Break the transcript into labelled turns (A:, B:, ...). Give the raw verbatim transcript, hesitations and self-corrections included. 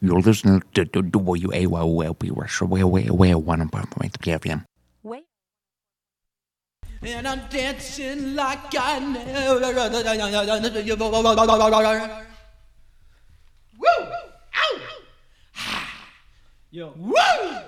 A: You're listening to W A Y L P Russia, way, way, way, one point three F M.
B: Wait.
C: And I'm dancing like I never. Woo! Ow! Yo. Woo!